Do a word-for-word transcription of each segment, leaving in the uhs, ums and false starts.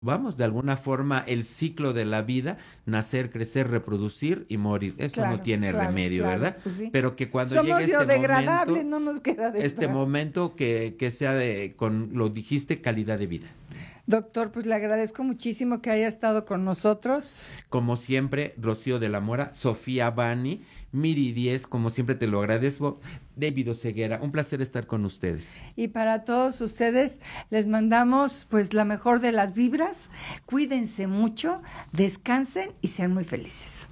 Vamos, de alguna forma, el ciclo de la vida, nacer, crecer, reproducir y morir. Eso Claro, no tiene claro, remedio, claro, ¿verdad? pues sí. Pero que cuando Somos llegue este biodegradables, momento, no nos queda de este otra. momento que, que sea de, con, lo dijiste, calidad de vida. Doctor, pues le agradezco muchísimo que haya estado con nosotros. Como siempre, Rocío de la Mora, Sofía Bani, Miri Diez, como siempre te lo agradezco, David Oseguera, un placer estar con ustedes. Y para todos ustedes les mandamos pues la mejor de las vibras. Cuídense mucho, descansen y sean muy felices.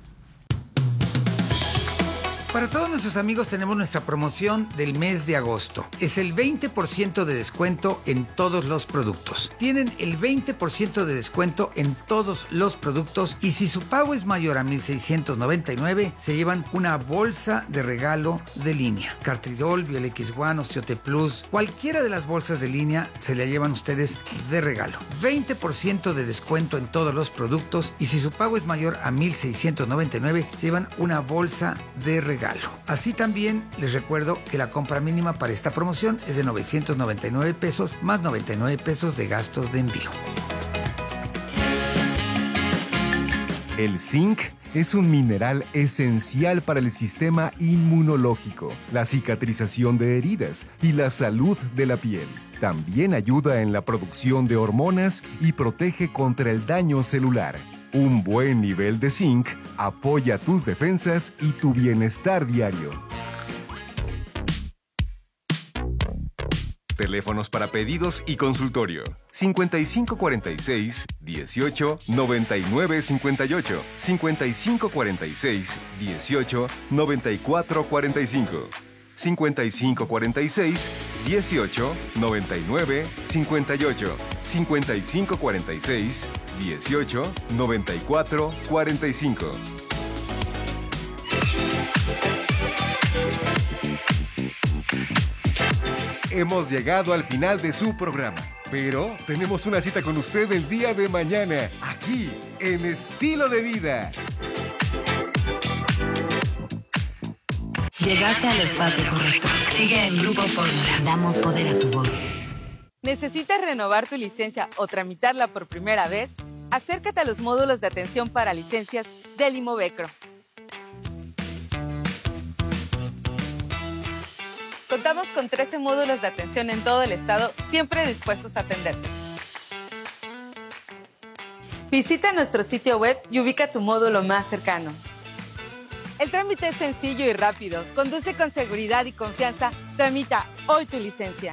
Para todos nuestros amigos tenemos nuestra promoción del mes de agosto. Es el veinte por ciento de descuento en todos los productos. Tienen el veinte por ciento de descuento en todos los productos y si su pago es mayor a mil seiscientos noventa y nueve, se llevan una bolsa de regalo de línea. Cartridol, Biolex One, Osteote Plus, cualquiera de las bolsas de línea se la llevan ustedes de regalo. veinte por ciento de descuento en todos los productos y si su pago es mayor a mil seiscientos noventa y nueve, se llevan una bolsa de regalo. Así también les recuerdo que la compra mínima para esta promoción es de novecientos noventa y nueve pesos más noventa y nueve pesos de gastos de envío. El zinc es un mineral esencial para el sistema inmunológico, la cicatrización de heridas y la salud de la piel. También ayuda en la producción de hormonas y protege contra el daño celular. Un buen nivel de zinc apoya tus defensas y tu bienestar diario. Teléfonos para pedidos y consultorio. cincuenta y cinco cuarenta y seis, dieciocho, noventa y nueve cincuenta y ocho. cincuenta y cinco cuarenta y seis, dieciocho, noventa y cuatro cuarenta y cinco. cincuenta y cinco cuarenta y seis, dieciocho, noventa y nueve cincuenta y ocho. cincuenta y cinco cuarenta y seis, dieciocho, noventa y cuatro cuarenta y cinco. Hemos llegado al final de su programa, pero tenemos una cita con usted el día de mañana, aquí, en Estilo de Vida. Llegaste al espacio correcto. Sigue en Grupo Fórmula. Damos poder a tu voz. ¿Necesitas renovar tu licencia o tramitarla por primera vez? Acércate a los módulos de atención para licencias del Imovecro. Contamos con trece módulos de atención en todo el estado, siempre dispuestos a atenderte. Visita nuestro sitio web y ubica tu módulo más cercano. El trámite es sencillo y rápido. Conduce con seguridad y confianza. Tramita hoy tu licencia.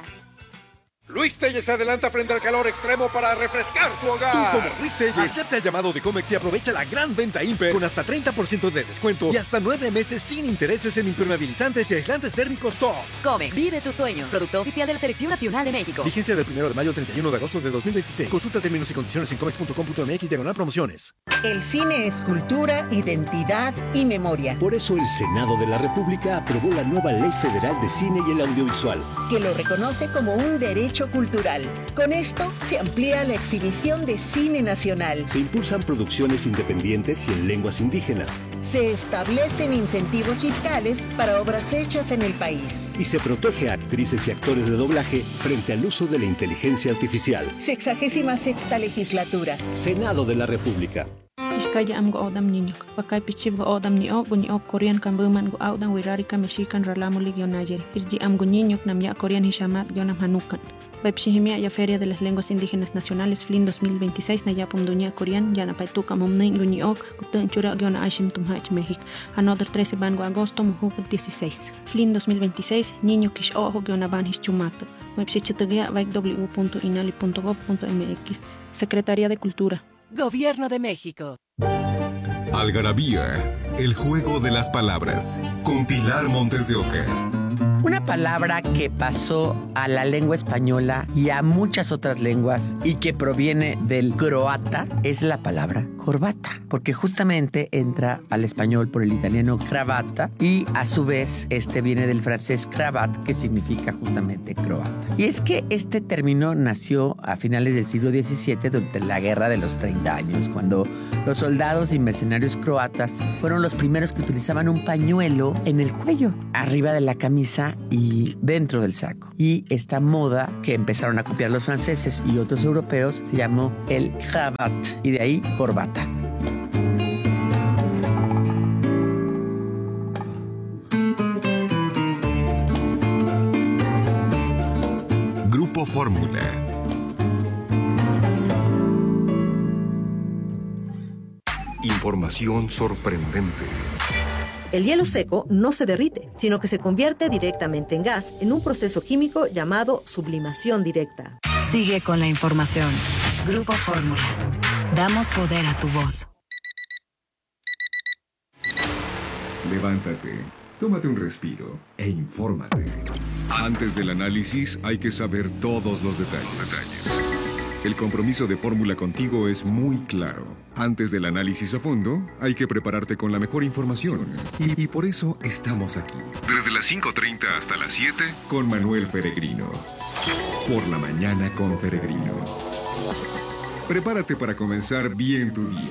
Luis Telles se adelanta frente al calor extremo para refrescar tu hogar. Tú como Luis Telles, acepta el llamado de Comex y aprovecha la gran venta Imper con hasta treinta por ciento de descuento y hasta nueve meses sin intereses en impermeabilizantes y aislantes térmicos top. Comex, vive tus sueños. Producto oficial de la Selección Nacional de México. Vigencia del primero de mayo al treinta y uno de agosto de dos mil veintiséis. Consulta términos y condiciones en comex punto com punto mx diagonal promociones. El cine es cultura, identidad y memoria. Por eso el Senado de la República aprobó la nueva Ley Federal de Cine y el Audiovisual, que lo reconoce como un derecho cultural. Con esto se amplía la exhibición de cine nacional. Se impulsan producciones independientes y en lenguas indígenas. Se establecen incentivos fiscales para obras hechas en el país. Y se protege a actrices y actores de doblaje frente al uso de la inteligencia artificial. Sexagésima sexta legislatura. Senado de la República. Iskaya am go odam ninyok, pakay pichib go odam niok, gunyok Korean kan buman go audang wirari kan meshikan ralamulig yon ayer. Irji am gunyok nam ya Korean hishamat yonam hanukan. Webshihimia ya Feria de las Lenguas Indígenas Nacionales F L I N dos mil veintiséis na yapum dunya Korean yana paituka momnin gunyok, gutun chura yona aishim tumhach México. Another trece bango agosto muhuk dieciséis. F L I N dos mil veintiséis niño kish ojo yona ban hischumato. Webshichitagia vaik w punto inali punto gov punto mx. Secretaría de Cultura. Gobierno de México. Algarabía, el juego de las palabras, con Pilar Montes de Oca. Una palabra que pasó a la lengua española y a muchas otras lenguas y que proviene del croata es la palabra corbata, porque justamente entra al español por el italiano cravata y a su vez este viene del francés cravat, que significa justamente croata. Y es que este término nació a finales del siglo diecisiete durante la Guerra de los treinta años, cuando los soldados y mercenarios croatas fueron los primeros que utilizaban un pañuelo en el cuello, arriba de la camisa, fuera y dentro del saco. Y esta moda que empezaron a copiar los franceses y otros europeos se llamó el cravate, y de ahí corbata. Grupo Fórmula. Información sorprendente. El hielo seco no se derrite, sino que se convierte directamente en gas en un proceso químico llamado sublimación directa. Sigue con la información. Grupo Fórmula. Damos poder a tu voz. Levántate, tómate un respiro e infórmate. Antes del análisis hay que saber todos los detalles. El compromiso de Fórmula contigo es muy claro. Antes del análisis a fondo, hay que prepararte con la mejor información. Y, y por eso estamos aquí. Desde las cinco treinta hasta las siete, con Manuel Peregrino. Por la mañana con Peregrino. Prepárate para comenzar bien tu día.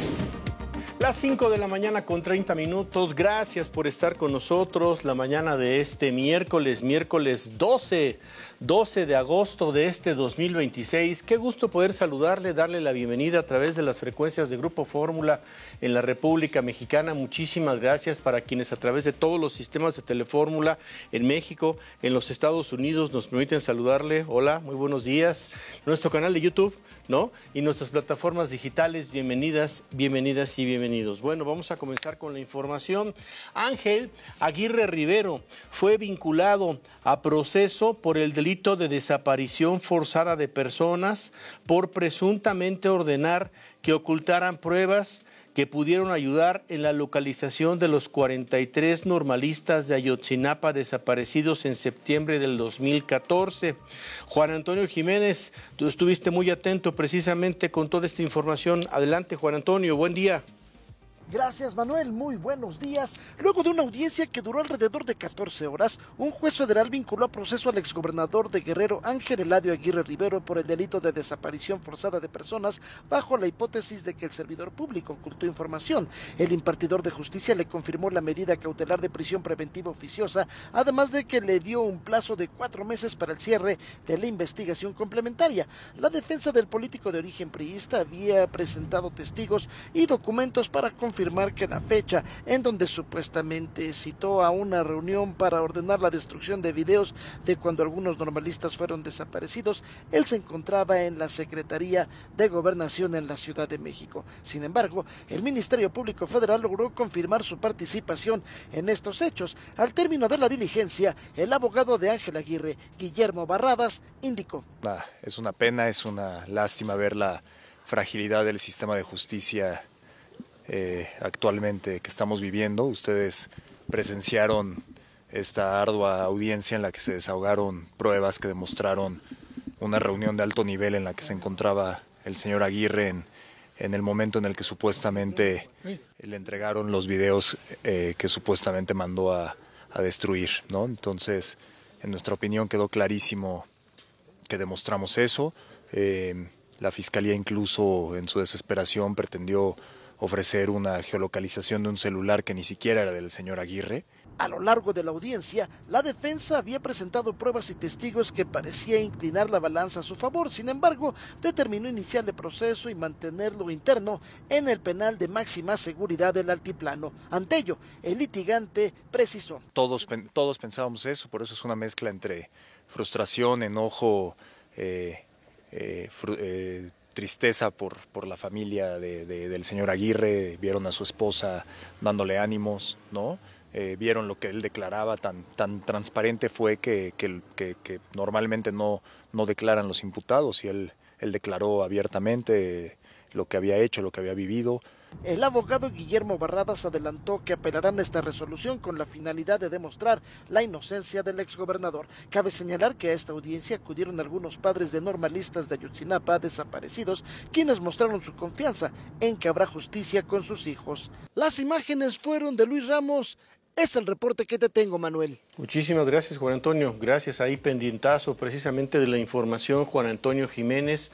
Las cinco de la mañana con treinta minutos. Gracias por estar con nosotros la mañana de este miércoles, miércoles doce, doce de agosto de este dos mil veintiséis. Qué gusto poder saludarle, darle la bienvenida a través de las frecuencias de Grupo Fórmula en la República Mexicana. Muchísimas gracias para quienes a través de todos los sistemas de Telefórmula en México, en los Estados Unidos, nos permiten saludarle. Hola, muy buenos días. Nuestro canal de YouTube, ¿no? Y nuestras plataformas digitales, bienvenidas, bienvenidas y bienvenidos. Bueno, vamos a comenzar con la información. Ángel Aguirre Rivero fue vinculado a proceso por el delito de desaparición forzada de personas por presuntamente ordenar que ocultaran pruebas que pudieron ayudar en la localización de los cuarenta y tres normalistas de Ayotzinapa desaparecidos en septiembre del dos mil catorce. Juan Antonio Jiménez, tú estuviste muy atento precisamente con toda esta información. Adelante, Juan Antonio, buen día. Gracias, Manuel. Muy buenos días. Luego de una audiencia que duró alrededor de catorce horas, un juez federal vinculó a proceso al exgobernador de Guerrero, Ángel Eladio Aguirre Rivero, por el delito de desaparición forzada de personas, bajo la hipótesis de que el servidor público ocultó información. El impartidor de justicia le confirmó la medida cautelar de prisión preventiva oficiosa, además de que le dio un plazo de cuatro meses para el cierre de la investigación complementaria. La defensa del político de origen priista había presentado testigos y documentos para confirmar confirmar que la fecha en donde supuestamente citó a una reunión para ordenar la destrucción de videos de cuando algunos normalistas fueron desaparecidos, él se encontraba en la Secretaría de Gobernación en la Ciudad de México. Sin embargo, el Ministerio Público Federal logró confirmar su participación en estos hechos. Al término de la diligencia, el abogado de Ángel Aguirre, Guillermo Barradas, indicó: Ah, es una pena, es una lástima ver la fragilidad del sistema de justicia Eh, actualmente que estamos viviendo. Ustedes presenciaron esta ardua audiencia en la que se desahogaron pruebas que demostraron una reunión de alto nivel en la que se encontraba el señor Aguirre en, en el momento en el que supuestamente le entregaron los videos eh, que supuestamente mandó a, a destruir, ¿no? Entonces, en nuestra opinión quedó clarísimo que demostramos eso. Eh, la Fiscalía incluso en su desesperación pretendió ofrecer una geolocalización de un celular que ni siquiera era del señor Aguirre. A lo largo de la audiencia, la defensa había presentado pruebas y testigos que parecía inclinar la balanza a su favor. Sin embargo, determinó iniciar el proceso y mantenerlo interno en el penal de máxima seguridad del Altiplano. Ante ello, el litigante precisó: Todos, todos pensábamos eso, por eso es una mezcla entre frustración, enojo, eh, eh, fru eh, tristeza por, por la familia de, de, del señor Aguirre. Vieron a su esposa dándole ánimos, ¿no? Eh, vieron lo que él declaraba, tan, tan transparente fue que, que, que, que normalmente no, no declaran los imputados, y él, él declaró abiertamente lo que había hecho, lo que había vivido. El abogado Guillermo Barradas adelantó que apelarán a esta resolución con la finalidad de demostrar la inocencia del exgobernador. Cabe señalar que a esta audiencia acudieron algunos padres de normalistas de Ayotzinapa desaparecidos, quienes mostraron su confianza en que habrá justicia con sus hijos. Las imágenes fueron de Luis Ramos. Es el reporte que te tengo, Manuel. Muchísimas gracias, Juan Antonio. Gracias, ahí pendientazo precisamente de la información, Juan Antonio Jiménez.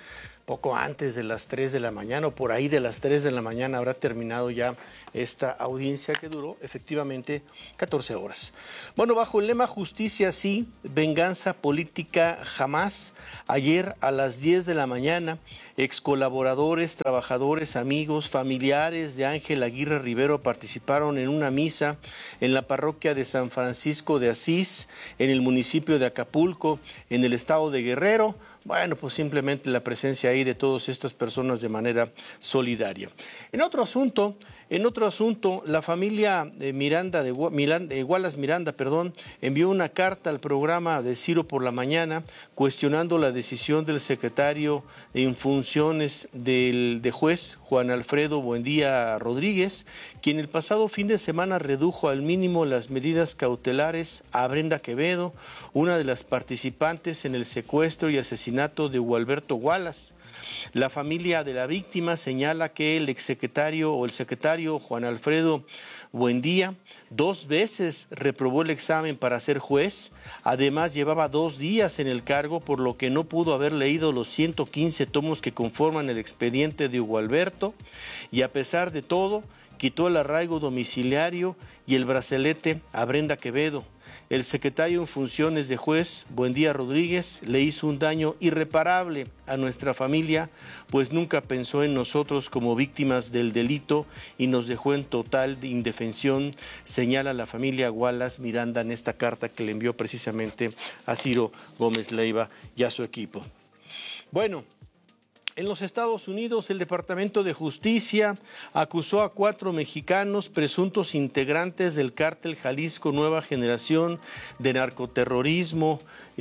poco antes de las tres de la mañana o por ahí de las tres de la mañana habrá terminado ya esta audiencia que duró efectivamente catorce horas. Bueno, bajo el lema Justicia sí, venganza política jamás, ayer a las diez de la mañana, ex colaboradores, trabajadores, amigos, familiares de Ángel Aguirre Rivero participaron en una misa en la parroquia de San Francisco de Asís, en el municipio de Acapulco, en el estado de Guerrero. Bueno, pues simplemente la presencia ahí de todas estas personas de manera solidaria. En otro asunto, en otro asunto, la familia de Miranda de, Milan, de Wallace Miranda, perdón, envió una carta al programa de Ciro por la Mañana cuestionando la decisión del secretario en funciones del de juez Juan Alfredo Buendía Rodríguez, quien el pasado fin de semana redujo al mínimo las medidas cautelares a Brenda Quevedo, una de las participantes en el secuestro y asesinato de Gualberto Wallace. La familia de la víctima señala que el exsecretario o el secretario Juan Alfredo Buendía dos veces reprobó el examen para ser juez, además llevaba dos días en el cargo, por lo que no pudo haber leído los ciento quince tomos que conforman el expediente de Gualberto, y a pesar de todo, quitó el arraigo domiciliario y el brazalete a Brenda Quevedo. El secretario en funciones de juez, Buendía Rodríguez, le hizo un daño irreparable a nuestra familia, pues nunca pensó en nosotros como víctimas del delito y nos dejó en total indefensión, señala la familia Wallace Miranda en esta carta que le envió precisamente a Ciro Gómez Leiva y a su equipo. Bueno, en los Estados Unidos, el Departamento de Justicia acusó a cuatro mexicanos presuntos integrantes del cártel Jalisco Nueva Generación de narcoterrorismo,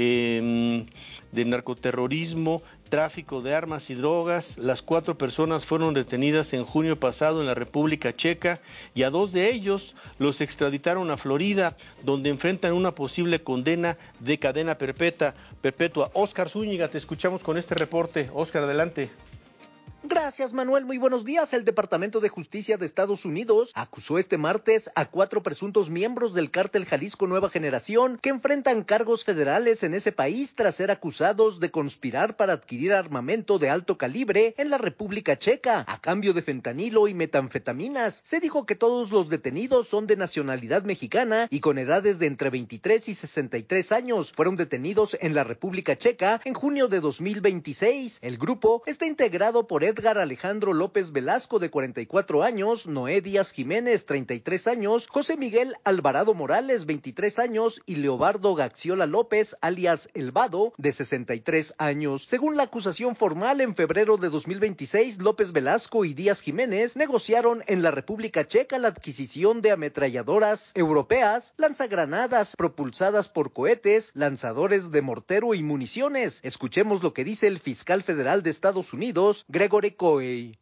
eh, de narcoterrorismo, tráfico de armas y drogas. Las cuatro personas fueron detenidas en junio pasado en la República Checa y a dos de ellos los extraditaron a Florida, donde enfrentan una posible condena de cadena perpetua. perpetua. Óscar Zúñiga, te escuchamos con este reporte. Óscar, adelante. Gracias, Manuel. Muy buenos días. El Departamento de Justicia de Estados Unidos acusó este martes a cuatro presuntos miembros del cártel Jalisco Nueva Generación que enfrentan cargos federales en ese país tras ser acusados de conspirar para adquirir armamento de alto calibre en la República Checa a cambio de fentanilo y metanfetaminas. Se dijo que todos los detenidos son de nacionalidad mexicana y con edades de entre veintitrés y sesenta y tres años. Fueron detenidos en la República Checa en junio de dos mil veintiséis. El grupo está integrado por Edgar Alejandro López Velasco, de cuarenta y cuatro años, Noé Díaz Jiménez, treinta y tres años, José Miguel Alvarado Morales, veintitrés años, y Leobardo Gaxiola López, alias El Vado, de sesenta y tres años. Según la acusación formal, en febrero de dos mil veintiséis, López Velasco y Díaz Jiménez negociaron en la República Checa la adquisición de ametralladoras europeas, lanzagranadas propulsadas por cohetes, lanzadores de mortero y municiones. Escuchemos lo que dice el fiscal federal de Estados Unidos, Gregory Coey.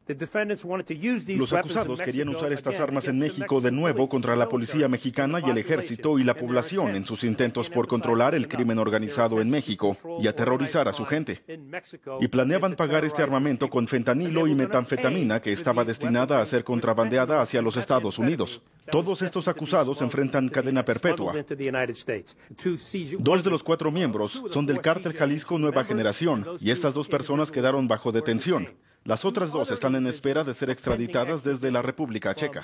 Los acusados querían usar estas armas en México de nuevo contra la policía mexicana y el ejército y la población en sus intentos por controlar el crimen organizado en México y aterrorizar a su gente. Y planeaban pagar este armamento con fentanilo y metanfetamina que estaba destinada a ser contrabandeada hacia los Estados Unidos. Todos estos acusados enfrentan cadena perpetua. Dos de los cuatro miembros son del cártel Jalisco Nueva Generación y estas dos personas quedaron bajo detención. Las otras dos están en espera de ser extraditadas desde la República Checa.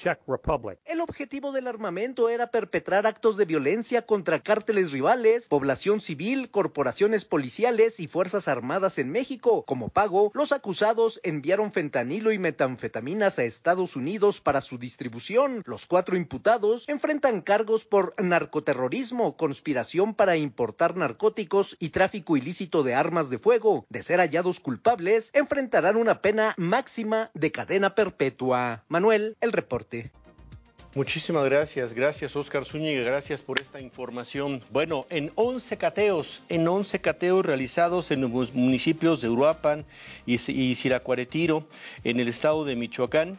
El objetivo del armamento era perpetrar actos de violencia contra cárteles rivales, población civil, corporaciones policiales y fuerzas armadas en México. Como pago, los acusados enviaron fentanilo y metanfetaminas a Estados Unidos para su distribución. Los cuatro imputados enfrentan cargos por narcoterrorismo, conspiración para importar narcóticos y tráfico ilícito de armas de fuego. De ser hallados culpables, enfrentarán una pena máxima de cadena perpetua. Manuel, el reporte. Muchísimas gracias, gracias Óscar Zúñiga, gracias por esta información. Bueno, en once cateos, en once cateos realizados en los municipios de Uruapan y, y Siracuaretiro, en el estado de Michoacán,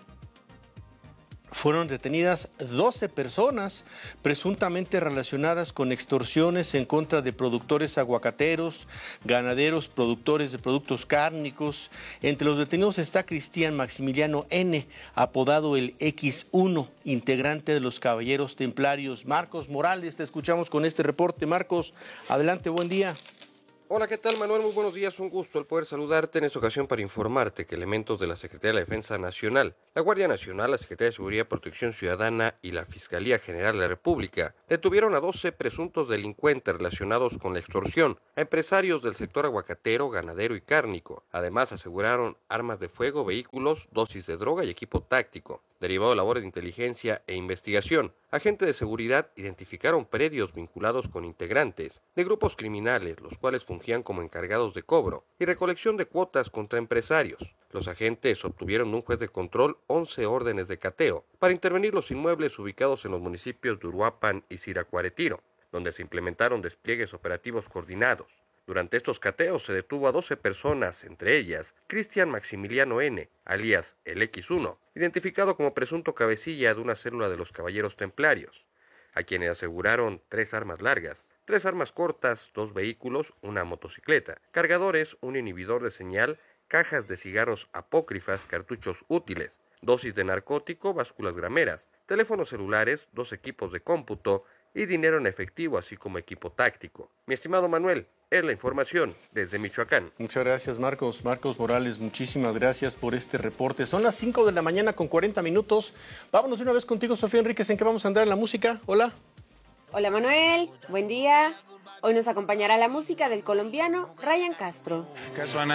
fueron detenidas doce personas presuntamente relacionadas con extorsiones en contra de productores aguacateros, ganaderos, productores de productos cárnicos. Entre los detenidos está Cristian Maximiliano N., apodado el equis uno, integrante de los Caballeros Templarios. Marcos Morales, te escuchamos con este reporte. Marcos, adelante, buen día. Hola, ¿qué tal, Manuel? Muy buenos días, un gusto el poder saludarte en esta ocasión para informarte que elementos de la Secretaría de la Defensa Nacional, la Guardia Nacional, la Secretaría de Seguridad y Protección Ciudadana y la Fiscalía General de la República detuvieron a doce presuntos delincuentes relacionados con la extorsión a empresarios del sector aguacatero, ganadero y cárnico. Además, aseguraron armas de fuego, vehículos, dosis de droga y equipo táctico. Derivado de labores de inteligencia e investigación, agentes de seguridad identificaron predios vinculados con integrantes de grupos criminales, los cuales fungían como encargados de cobro y recolección de cuotas contra empresarios. Los agentes obtuvieron de un juez de control once órdenes de cateo para intervenir los inmuebles ubicados en los municipios de Uruapan y Siracuaretiro, donde se implementaron despliegues operativos coordinados. Durante estos cateos se detuvo a doce personas, entre ellas Cristian Maximiliano N., alias el equis uno, identificado como presunto cabecilla de una célula de los Caballeros Templarios, a quienes aseguraron tres armas largas, tres armas cortas, dos vehículos, una motocicleta, cargadores, un inhibidor de señal, cajas de cigarros apócrifas, cartuchos útiles, dosis de narcótico, básculas grameras, teléfonos celulares, dos equipos de cómputo y dinero en efectivo, así como equipo táctico. Mi estimado Manuel, es la información desde Michoacán. Muchas gracias, Marcos. Marcos Morales, muchísimas gracias por este reporte. Son las cinco de la mañana con cuarenta minutos. Vámonos de una vez contigo, Sofía Enríquez. ¿En qué vamos a andar en la música? Hola. Hola, Manuel. Buen día. Hoy nos acompañará la música del colombiano Ryan Castro.